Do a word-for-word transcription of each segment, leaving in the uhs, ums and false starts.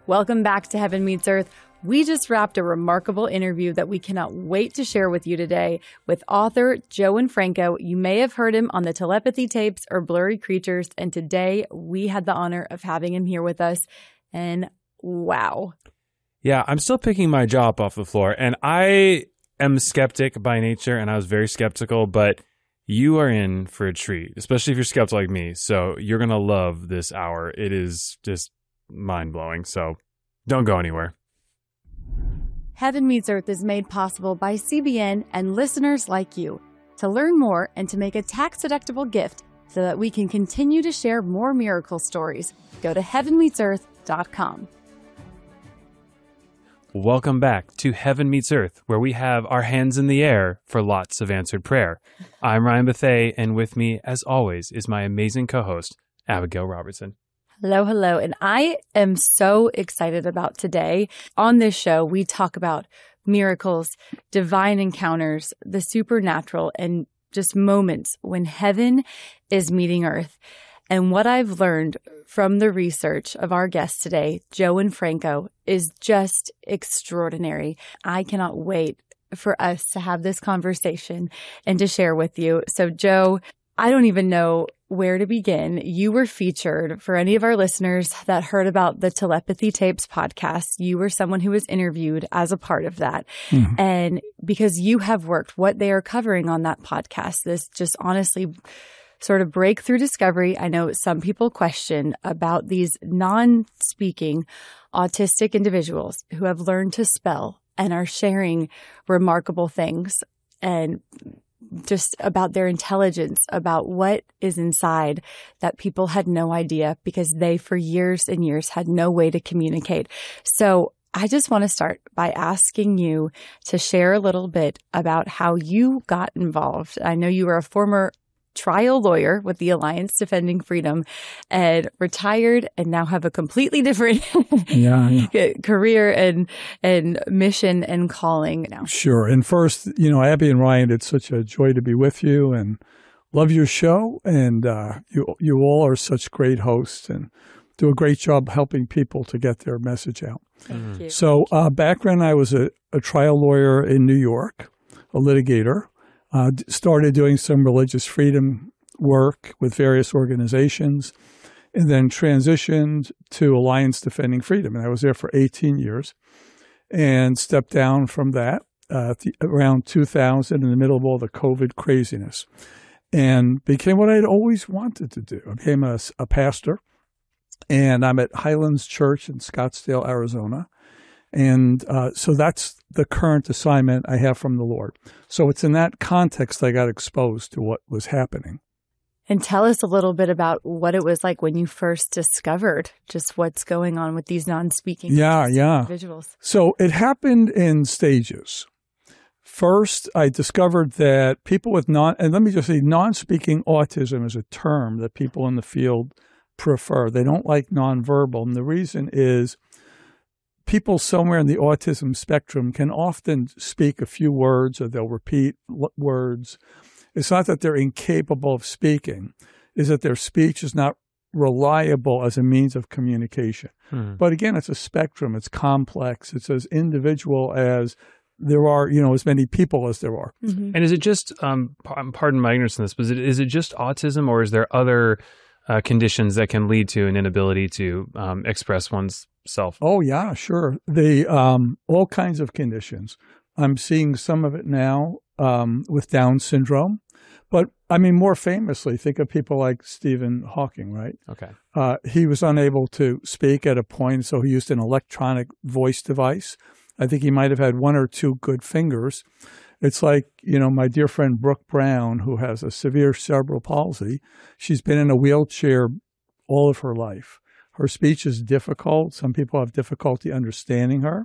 Welcome back to Heaven Meets Earth. We just wrapped a remarkable interview that we cannot wait to share with you today with author Joe Infranco. You may have heard him on the Telepathy Tapes or Blurry Creatures, and today we had the honor of having him here with us. And wow. Yeah, I'm still picking my jaw up off the floor, and I am a skeptic by nature, and I was very skeptical, but you are in for a treat, especially if you're skeptical like me. So you're going to love this hour. It is just mind-blowing, so don't go anywhere. Heaven Meets Earth is made possible by C B N and listeners like you. To learn more and to make a tax-deductible gift so that we can continue to share more miracle stories, go to heaven meets earth dot com. Welcome back to Heaven Meets Earth, where we have our hands in the air for lots of answered prayer. I'm Ryan Bethea, and with me, as always, is my amazing co-host, Abigail Robertson. Hello, hello. And I am so excited about today. On this show, we talk about miracles, divine encounters, the supernatural, and just moments when heaven is meeting earth. And what I've learned from the research of our guest today, Joe Infranco, is just extraordinary. I cannot wait for us to have this conversation and to share with you. So, Joe, I don't even know where to begin. You were featured, for any of our listeners that heard about the Telepathy Tapes podcast, you were someone who was interviewed as a part of that. Mm-hmm. And because you have worked what they are covering on that podcast, this just honestly sort of breakthrough discovery. I know some people question about these non-speaking autistic individuals who have learned to spell and are sharing remarkable things and just about their intelligence, about what is inside that people had no idea because they for years and years had no way to communicate. So I just want to start by asking you to share a little bit about how you got involved. I know you were a former trial lawyer with the Alliance Defending Freedom and retired and now have a completely different yeah, yeah. career and and mission and calling now. Sure. And first, you know, Abby and Ryan, it's such a joy to be with you and love your show. And uh, you you all are such great hosts and do a great job helping people to get their message out. Thank mm-hmm. you. So uh, background, I was a, a trial lawyer in New York, a litigator. Uh, started doing some religious freedom work with various organizations, and then transitioned to Alliance Defending Freedom. And I was there for eighteen years and stepped down from that uh, the, around two thousand in the middle of all the COVID craziness and became what I'd always wanted to do. I became a, a pastor, and I'm at Highlands Church in Scottsdale, Arizona. And uh, so that's the current assignment I have from the Lord. So it's in that context I got exposed to what was happening. And tell us a little bit about what it was like when you first discovered just what's going on with these non-speaking yeah, yeah. individuals. So it happened in stages. First, I discovered that people with non, and let me just say, non-speaking autism is a term that people in the field prefer. They don't like nonverbal. And the reason is people somewhere in the autism spectrum can often speak a few words or they'll repeat words. It's not that they're incapable of speaking, it's that their speech is not reliable as a means of communication. Hmm. But again, it's a spectrum. It's complex. It's as individual as there are, you know, as many people as there are. Mm-hmm. And is it just, um, pardon my ignorance in this, but is it, is it just autism, or is there other uh, conditions that can lead to an inability to um, express one's self? Oh, yeah, sure. The um, all kinds of conditions. I'm seeing some of it now um, with Down syndrome. But, I mean, more famously, think of people like Stephen Hawking, right? Okay. Uh, he was unable to speak at a point, so he used an electronic voice device. I think he might have had one or two good fingers. It's like, you know, my dear friend Brooke Brown, who has a severe cerebral palsy. She's been in a wheelchair all of her life. Her speech is difficult. Some people have difficulty understanding her.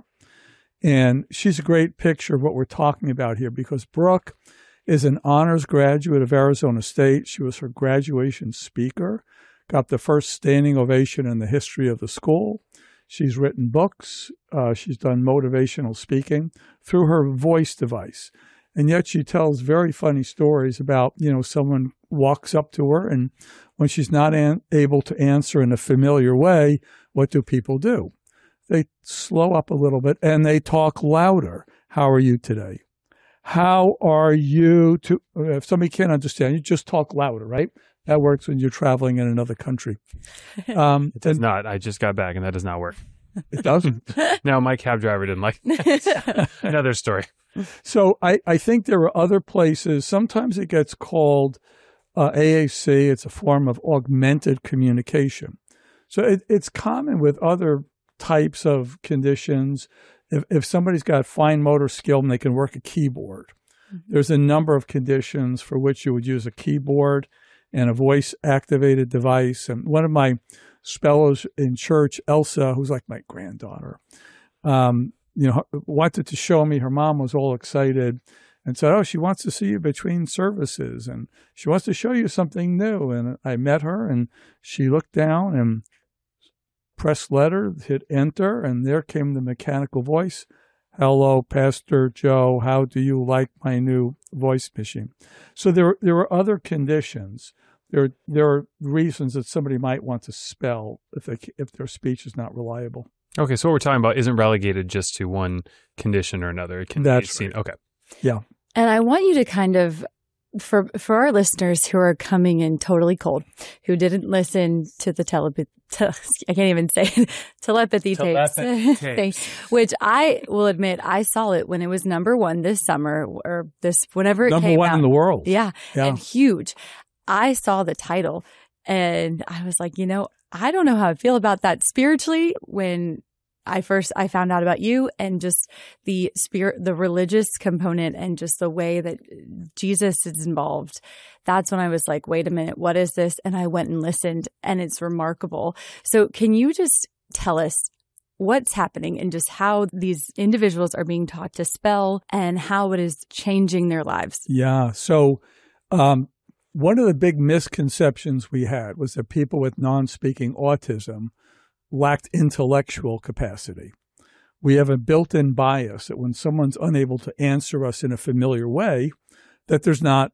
And she's a great picture of what we're talking about here, because Brooke is an honors graduate of Arizona State. She was her graduation speaker, got the first standing ovation in the history of the school. She's written books. Uh, she's done motivational speaking through her voice device. And yet she tells very funny stories about, you know, someone walks up to her, and when she's not an- able to answer in a familiar way, what do people do? they slow up a little bit and they talk louder. How are you today? How are you to, if somebody can't understand, you just talk louder, right? That works when you're traveling in another country. Um, It does and not. I just got back and that does not work. it doesn't. No, my cab driver didn't like that. Another story. So I, I think there are other places. Sometimes it gets called uh, A A C. It's a form of augmented communication. So it, it's common with other types of conditions. If, if somebody's got fine motor skill and they can work a keyboard, mm-hmm. there's a number of conditions for which you would use a keyboard and a voice-activated device. And one of my fellows in church, Elsa, who's like my granddaughter, um, you know, wanted to show me. Her mom was all excited and said, oh, she wants to see you between services and she wants to show you something new. And I met her and she looked down and pressed letter, hit enter, and there came the mechanical voice. Hello, Pastor Joe. How do you like my new voice machine? So there, there are other conditions. There, there are reasons that somebody might want to spell if they, if their speech is not reliable. Okay, so what we're talking about isn't relegated just to one condition or another. It can That's be seen. right. Okay. Yeah. And I want you to kind of, for for our listeners who are coming in totally cold, who didn't listen to the telepathy, te- I can't even say it, telepathy tapes, tapes. which I will admit I saw it when it was number one this summer or this whenever it Number came one out. in the world. Yeah, Yeah. and huge. I saw the title and I was like, you know, I don't know how I feel about that spiritually when I first, I found out about you and just the spirit, the religious component and just the way that Jesus is involved. That's when I was like, wait a minute, what is this? And I went and listened and it's remarkable. So can you just tell us what's happening and just how these individuals are being taught to spell and how it is changing their lives? Yeah. So, um, one of the big misconceptions we had was that people with non-speaking autism lacked intellectual capacity. We have a built-in bias that when someone's unable to answer us in a familiar way, that there's not,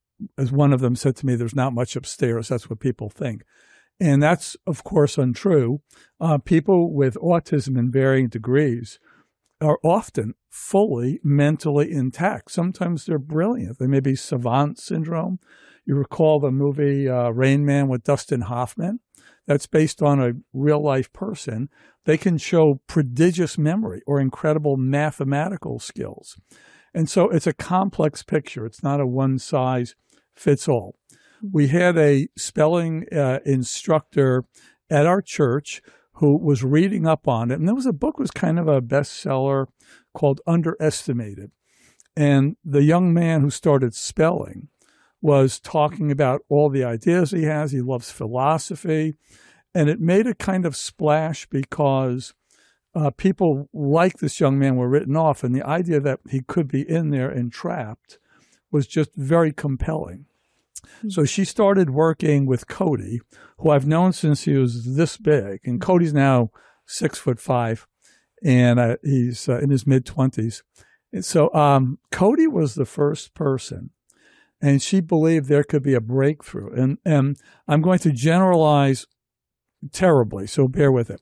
as one of them said to me, there's not much upstairs. That's what people think. And that's, of course, untrue. Uh, people with autism in varying degrees are often fully mentally intact. Sometimes they're brilliant. They may be savant syndrome. You recall the movie uh, Rain Man with Dustin Hoffman? That's based on a real-life person. They can show prodigious memory or incredible mathematical skills. And so it's a complex picture. It's not a one-size-fits-all. We had a spelling uh, instructor at our church who was reading up on it. And there was a book was kind of a bestseller called Underestimated. And the young man who started spelling was talking about all the ideas he has. He loves philosophy. And it made a kind of splash because uh, people like this young man were written off. And the idea that he could be in there entrapped was just very compelling. Mm-hmm. So she started working with Cody, who I've known since he was this big. And Cody's now six foot five, and uh, he's uh, in his mid-twenties. And so um, Cody was the first person. And she believed there could be a breakthrough. And, and I'm going to generalize terribly, so bear with it.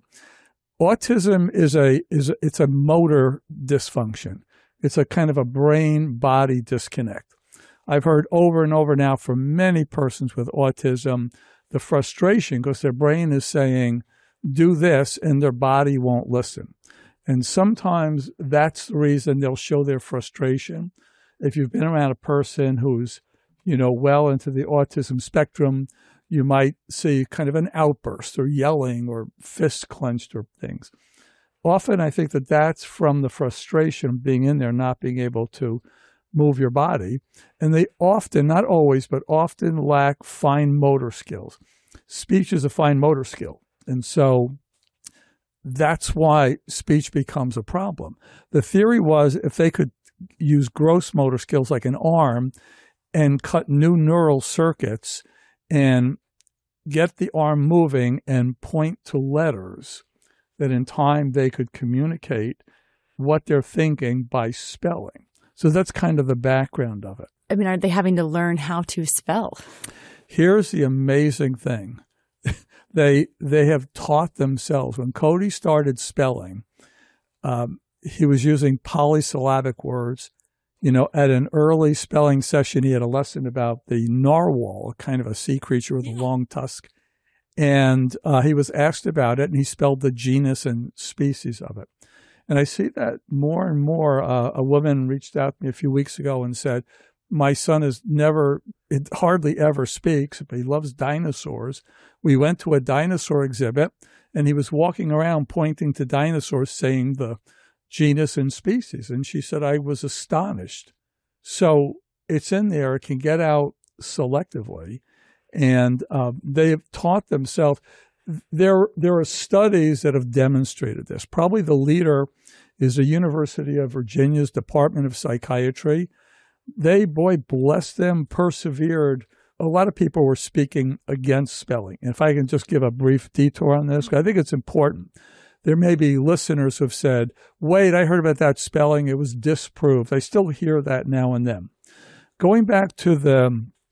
Autism is a is a, it's a motor dysfunction. It's a kind of a brain-body disconnect. I've heard over and over now from many persons with autism the frustration because their brain is saying, do this, and their body won't listen. And sometimes that's the reason they'll show their frustration. If you've been around a person who's you know, well into the autism spectrum, you might see kind of an outburst or yelling or fists clenched or things. Often I think that that's from the frustration of being in there, not being able to move your body. And they often, not always, but often lack fine motor skills. Speech is a fine motor skill. And so that's why speech becomes a problem. The theory was if they could use gross motor skills like an arm, and cut new neural circuits and get the arm moving and point to letters, that in time they could communicate what they're thinking by spelling. So that's kind of the background of it. I mean, are they having to learn how to spell? Here's the amazing thing. they they have taught themselves. When Cody started spelling, um, he was using polysyllabic words. You know, at an early spelling session, he had a lesson about the narwhal, kind of a sea creature with a long tusk. And uh, he was asked about it, and he spelled the genus and species of it. And I see that more and more. Uh, a woman reached out to me a few weeks ago and said, my son is never, it hardly ever speaks, but he loves dinosaurs. We went to a dinosaur exhibit, and he was walking around pointing to dinosaurs, saying the genus and species. And she said, I was astonished. So it's in there. It can get out selectively. And uh, they have taught themselves. There, there are studies that have demonstrated this. Probably the leader is the University of Virginia's Department of Psychiatry. They, boy, bless them, persevered. A lot of people were speaking against spelling. And if I can just give a brief detour on this, I think it's important. There may be listeners who have said, wait, I heard about that spelling. It was disproved. I still hear that now and then. Going back to the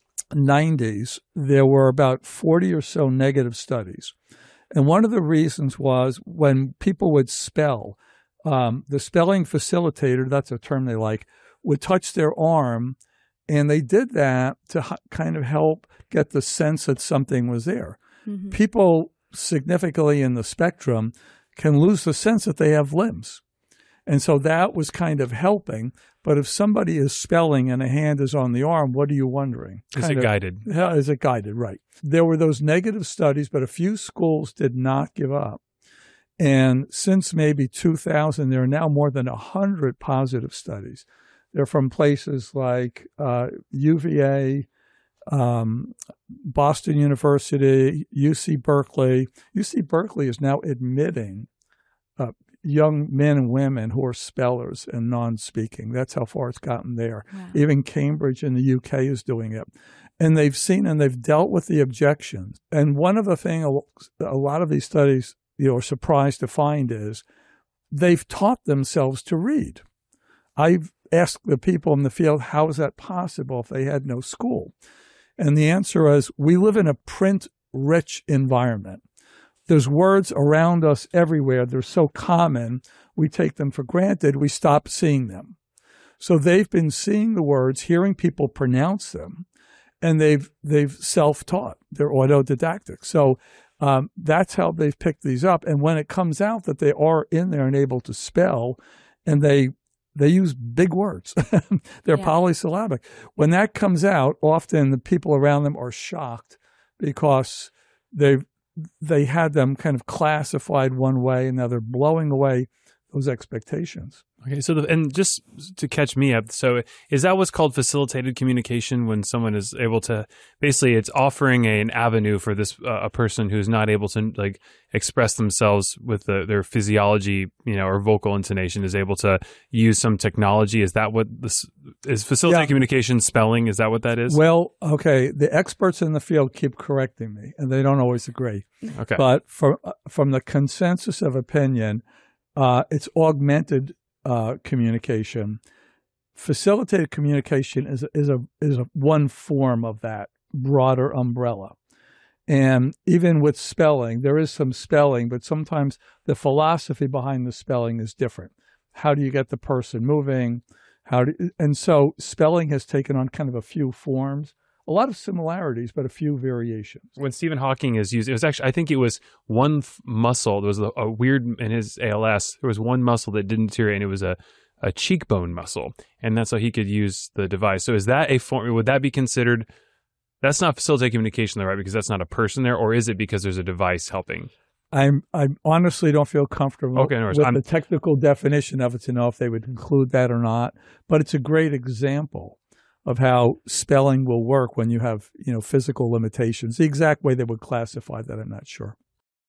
nineties, there were about forty or so negative studies. And one of the reasons was when people would spell, um, the spelling facilitator, that's a term they like, would touch their arm. And they did that to h- kind of help get the sense that something was there. Mm-hmm. People significantly in the spectrum can lose the sense that they have limbs. And so that was kind of helping. But if somebody is spelling and a hand is on the arm, what are you wondering? Is kind it of, guided? Yeah, is it guided? Right. There were those negative studies, but a few schools did not give up. And since maybe two thousand, there are now more than one hundred positive studies. They're from places like uh, U V A, um, Boston University, U C Berkeley. U C Berkeley is now admitting uh, young men and women who are spellers and non-speaking. That's how far it's gotten there. Wow. Even Cambridge in the U K is doing it. And they've seen and they've dealt with the objections. And one of the things a lot of these studies, you know, are surprised to find is they've taught themselves to read. I've asked the people in the field, how is that possible if they had no school? And the answer is, we live in a print-rich environment. There's words around us everywhere. They're so common, we take them for granted. We stop seeing them. So they've been seeing the words, hearing people pronounce them, and they've they've self-taught. They're autodidactic. So um, that's how they've picked these up. And when it comes out that they are in there and able to spell, and they They use big words. They're yeah. polysyllabic. When that comes out, often the people around them are shocked because they they had them kind of classified one way, and now they're blowing away those expectations. Okay, so the, and just to catch me up, so is that what's called facilitated communication when someone is able to, basically it's offering a, an avenue for this uh, a person who's not able to like express themselves with the, their physiology, you know, or vocal intonation is able to use some technology? Is that what this is? Facilitated yeah. communication spelling? Is that what that is? Well, okay, the experts in the field keep correcting me, and they don't always agree. Okay, but from from the consensus of opinion, uh, it's augmented Uh, communication. Facilitated communication is is a is a one form of that broader umbrella. And even with spelling, there is some spelling, but sometimes the philosophy behind the spelling is different. How do you get the person moving? How do and so spelling has taken on kind of a few forms. A lot of similarities, but a few variations. When Stephen Hawking is used, it was actually, I think it was one f- muscle. There was a, a weird, in his A L S, there was one muscle that didn't deteriorate, and it was a, a cheekbone muscle. And that's how he could use the device. So is that a form, would that be considered, that's not facilitated communication though, right? Because that's not a person there, or is it because there's a device helping? I'm, I honestly don't feel comfortable okay, no with I'm, the technical definition of it to know if they would include that or not. But it's a great example of how spelling will work when you have, you know, physical limitations. The exact way they would classify that, I'm not sure.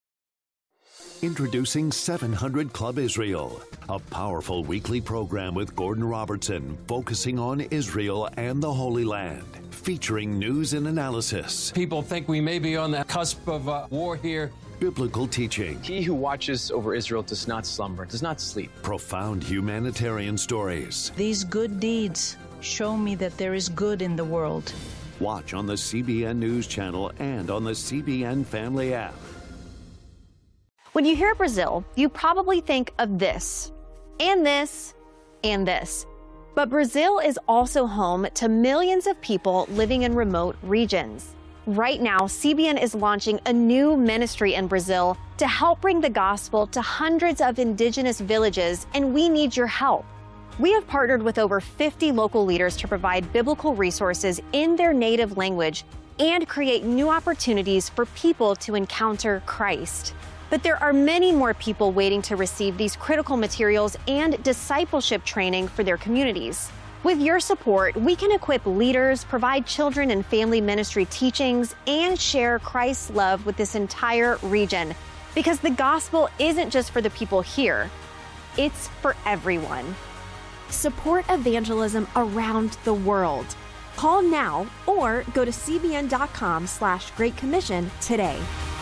Introducing seven hundred Club Israel, a powerful weekly program with Gordon Robertson focusing on Israel and the Holy Land, featuring news and analysis. People think we may be on the cusp of uh, war here. Biblical teaching. He who watches over Israel does not slumber, does not sleep. Profound humanitarian stories. These good deeds show me that there is good in the world. Watch on the C B N News Channel and on the C B N Family app. When you hear Brazil, you probably think of this, and this, and this. But Brazil is also home to millions of people living in remote regions. Right now, C B N is launching a new ministry in Brazil to help bring the gospel to hundreds of indigenous villages, and we need your help. We have partnered with over fifty local leaders to provide biblical resources in their native language and create new opportunities for people to encounter Christ. But there are many more people waiting to receive these critical materials and discipleship training for their communities. With your support, we can equip leaders, provide children and family ministry teachings, and share Christ's love with this entire region. Because the gospel isn't just for the people here, it's for everyone. Support evangelism around the world. Call now or go to cbn.com slash Great Commission today.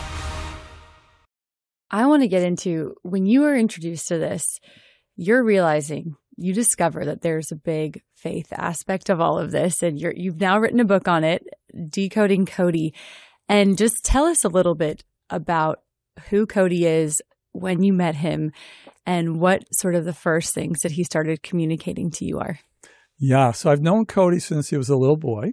I want to get into when you are introduced to this, you're realizing, you discover that there's a big faith aspect of all of this, and you're, you've now written a book on it, Decoding Cody. And just tell us a little bit about who Cody is, when you met him, and what sort of the first things that he started communicating to you are. Yeah, so I've known Cody since he was a little boy.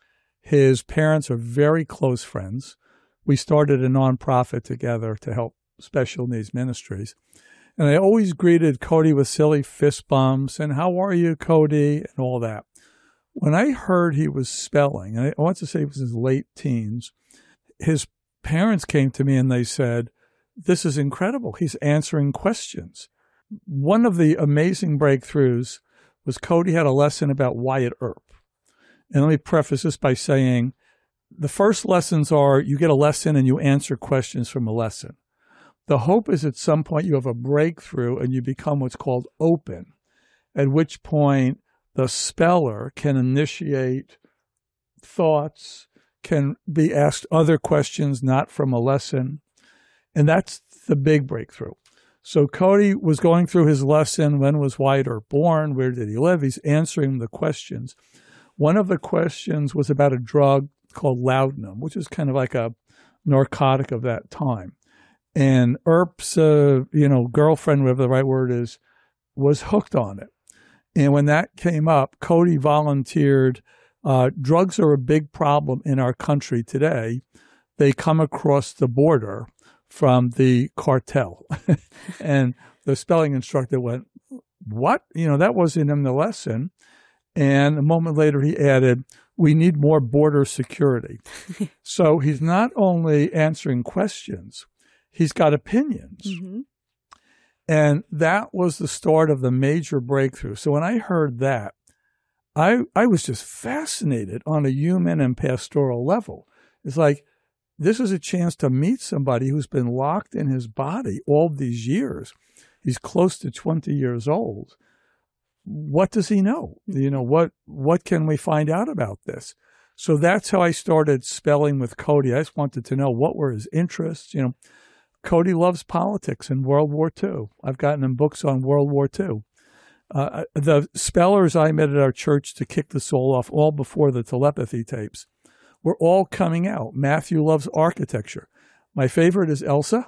His parents are very close friends. We started a nonprofit together to help special needs ministries. And I always greeted Cody with silly fist bumps and how are you, Cody, and all that. When I heard he was spelling, and I want to say it was his late teens, his parents came to me and they said, this is incredible. He's answering questions. One of the amazing breakthroughs was Cody had a lesson about Wyatt Earp. And let me preface this by saying the first lessons are you get a lesson and you answer questions from a lesson. The hope is at some point you have a breakthrough and you become what's called open, at which point the speller can initiate thoughts, can be asked other questions not from a lesson. And that's the big breakthrough. So Cody was going through his lesson. When was Wyatt Earp born? Where did he live? He's answering the questions. One of the questions was about a drug called laudanum, which is kind of like a narcotic of that time. And Earp's, uh, you know, girlfriend, whatever the right word is, was hooked on it. And when that came up, Cody volunteered. Uh, drugs are a big problem in our country today. They come across the border from the cartel. And the spelling instructor went, what? You know, that wasn't in the lesson. And a moment later, he added, we need more border security. So he's not only answering questions, he's got opinions. Mm-hmm. And that was the start of the major breakthrough. So when I heard that, I I was just fascinated on a human and pastoral level. It's like, this is a chance to meet somebody who's been locked in his body all these years. He's close to twenty years old. What does he know? You know, what what can we find out about this? So that's how I started spelling with Cody. I just wanted to know what were his interests. You know, Cody loves politics and World War Two. I've gotten him books on World War Two. Uh, the spellers I met at our church to kick this all off, all before the telepathy tapes, were all coming out. Matthew loves architecture. My favorite is Elsa.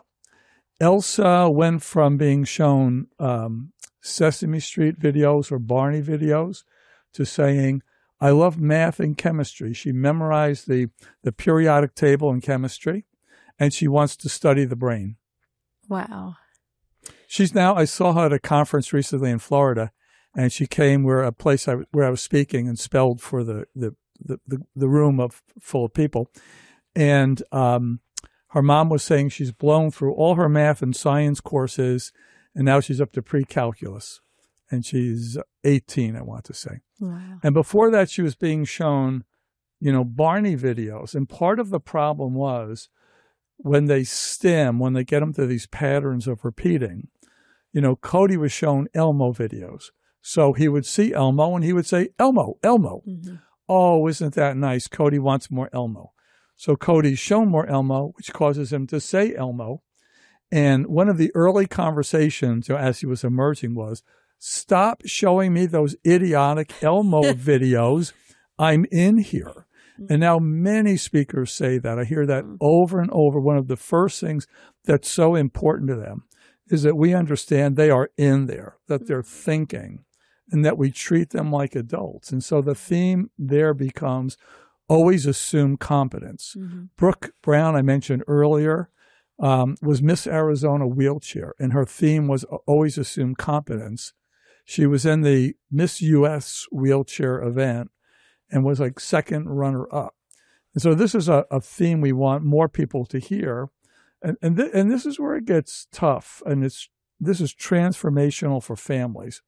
Elsa went from being shown um, Sesame Street videos or Barney videos to saying, I love math and chemistry. She memorized the, the periodic table in chemistry, and she wants to study the brain. Wow. She's now, I saw her at a conference recently in Florida, and she came where a place I, where I was speaking and spelled for the, the, the, the, the room of full of people. And um, her mom was saying she's blown through all her math and science courses, and now she's up to pre-calculus. And she's eighteen, I want to say. Wow. And before that, she was being shown, you know, Barney videos. And part of the problem was when they stem, when they get them to these patterns of repeating, you know, Cody was shown Elmo videos. So he would see Elmo and he would say, Elmo, Elmo. Mm-hmm. Oh, isn't that nice? Cody wants more Elmo. So Cody's shown more Elmo, which causes him to say Elmo. And one of the early conversations, you know, as he was emerging was, stop showing me those idiotic Elmo videos. I'm in here. And now many speakers say that. I hear that over and over. One of the first things that's so important to them is that we understand they are in there, that they're thinking, and that we treat them like adults. And so the theme there becomes always assume competence. Mm-hmm. Brooke Brown, I mentioned earlier, um, was Miss Arizona wheelchair, and her theme was always assume competence. She was in the Miss U S wheelchair event and was like second runner-up. And so this is a, a theme we want more people to hear. And and, th- and this is where it gets tough, and it's this is transformational for families.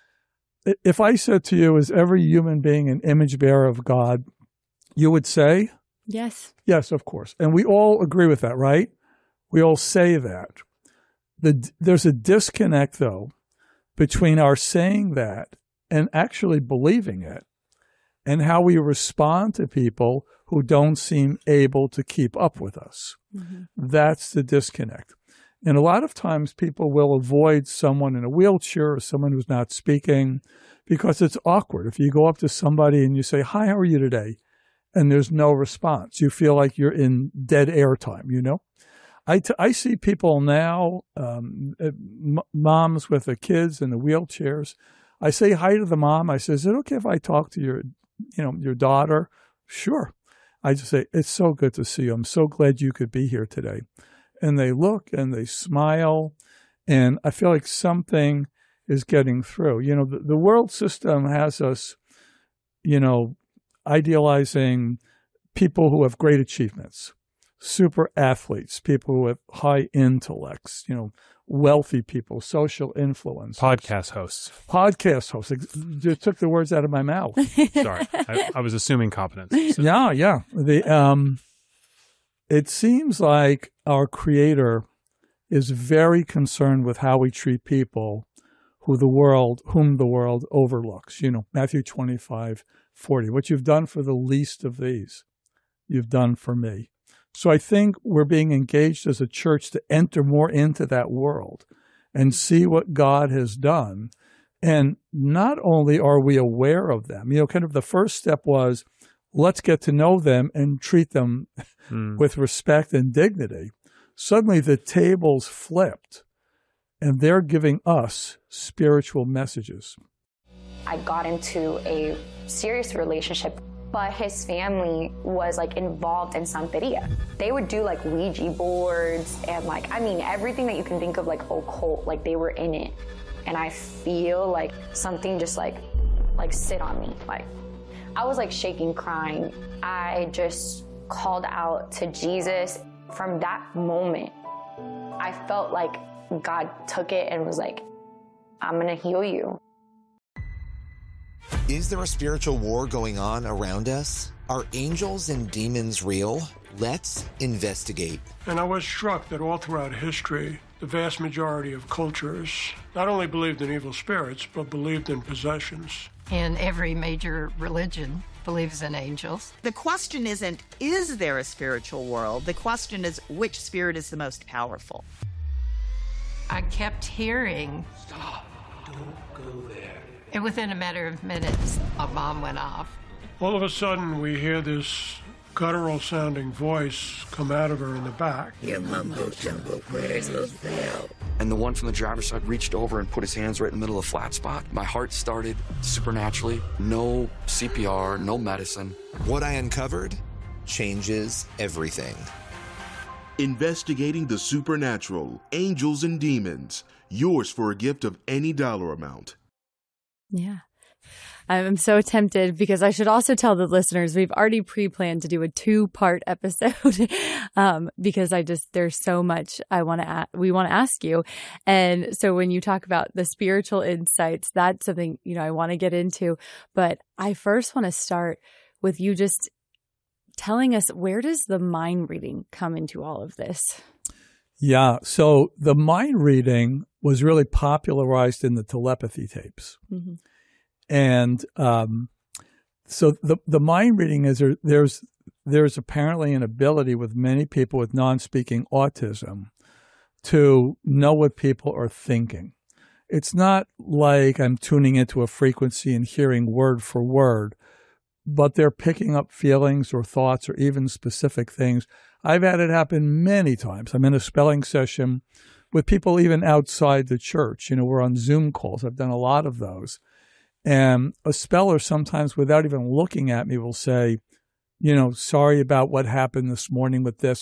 If I said to you, is every human being an image bearer of God, you would say? Yes. Yes, of course. And we all agree with that, right? We all say that. The, there's a disconnect, though, between our saying that and actually believing it, and how we respond to people who don't seem able to keep up with us. Mm-hmm. That's the disconnect. And a lot of times people will avoid someone in a wheelchair or someone who's not speaking because it's awkward. If you go up to somebody and you say, "Hi, how are you today?" and there's no response, you feel like you're in dead air time, you know? I, t- I see people now, um, m- moms with the kids in the wheelchairs. I say hi to the mom. I say, "Is it okay if I talk to your, you know, your daughter?" "Sure." I just say, "It's so good to see you. I'm so glad you could be here today." And they look and they smile, and I feel like something is getting through. You know, the, the world system has us, you know, idealizing people who have great achievements, super athletes, people who have high intellects, you know, wealthy people, social influence. Podcast hosts. Podcast hosts. You took the words out of my mouth. Sorry. I, I was assuming competence. So. Yeah, yeah. The um, it seems like our Creator is very concerned with how we treat people who the world, whom the world overlooks. You know, Matthew twenty-five forty. What you've done for the least of these, you've done for me. So I think we're being engaged as a church to enter more into that world and see what God has done. And not only are we aware of them, you know, kind of the first step was, let's get to know them and treat them mm. with respect and dignity. Suddenly the tables flipped, and they're giving us spiritual messages. I got into a serious relationship, but his family was like involved in Santeria. They would do like Ouija boards and like, I mean, everything that you can think of like occult, like they were in it. And I feel like something just like, like sit on me. Like I was like shaking, crying. I just called out to Jesus. From that moment, I felt like God took it and was like, I'm gonna heal you. Is there a spiritual war going on around us? Are angels and demons real? Let's investigate. And I was struck that all throughout history, the vast majority of cultures not only believed in evil spirits, but believed in possessions. And every major religion believes in angels. The question isn't, is there a spiritual world? The question is, which spirit is the most powerful? I kept hearing, "Stop, don't go there." And within a matter of minutes, a bomb went off. All of a sudden, we hear this guttural-sounding voice come out of her in the back. Your mumbo-jumbo prayers will fail. And the one from the driver's side reached over and put his hands right in the middle of the flat spot. My heart started supernaturally. No C P R, no medicine. What I uncovered changes everything. Investigating the supernatural, angels and demons. Yours for a gift of any dollar amount. Yeah. I'm so tempted because I should also tell the listeners we've already pre-planned to do a two-part episode um, because I just there's so much I want to a- we want to ask you. And so when you talk about the spiritual insights, that's something, you know, I want to get into. But I first want to start with you just telling us, where does the mind reading come into all of this? Yeah. So the mind reading was really popularized in the telepathy tapes. Mm-hmm. And um, so the the mind reading is there, there's there's apparently an ability with many people with non-speaking autism to know what people are thinking. It's not like I'm tuning into a frequency and hearing word for word, but they're picking up feelings or thoughts or even specific things. I've had it happen many times. I'm in a spelling session with people even outside the church. You know, we're on Zoom calls. I've done a lot of those. And a speller sometimes, without even looking at me, will say, you know, sorry about what happened this morning with this.